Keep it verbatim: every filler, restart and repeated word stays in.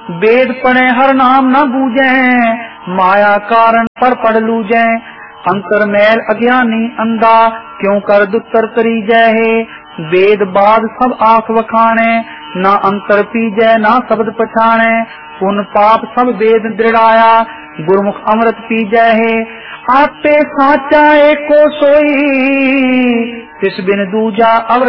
वेद पढ़े हर नाम न बूझे, माया कारण पर पढ़ लूझे। अंतर मैल अज्ञानी अंधा, क्यों कर दुत्तर करी जय है। वेद बाद सब आंख वखाणे, ना अंतर पीजै ना शब्द पछाणे। पुन पाप सब वेद दृढ़ाया, गुरुमुख अमृत पीजै है। आपे साचा एको सोई, तिस बिन दूजा अवर